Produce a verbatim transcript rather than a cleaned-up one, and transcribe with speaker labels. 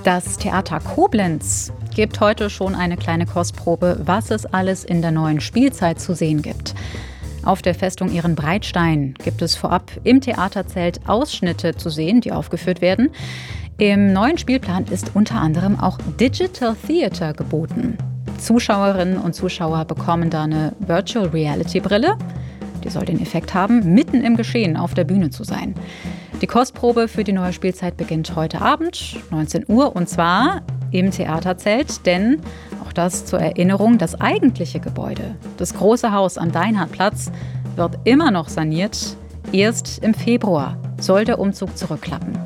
Speaker 1: Das Theater Koblenz gibt heute schon eine kleine Kostprobe, was es alles in der neuen Spielzeit zu sehen gibt. Auf der Festung Ehrenbreitstein gibt es vorab im Theaterzelt Ausschnitte zu sehen, die aufgeführt werden. Im neuen Spielplan ist unter anderem auch Digital Theater geboten. Zuschauerinnen und Zuschauer bekommen da eine Virtual Reality Brille. Die soll den Effekt haben, mitten im Geschehen auf der Bühne zu sein. Die Kostprobe für die neue Spielzeit beginnt heute Abend, neunzehn Uhr, und zwar im Theaterzelt, denn auch das zur Erinnerung, das eigentliche Gebäude, das große Haus am Deinhardtplatz, wird immer noch saniert. Erst im Februar soll der Umzug zurückklappen.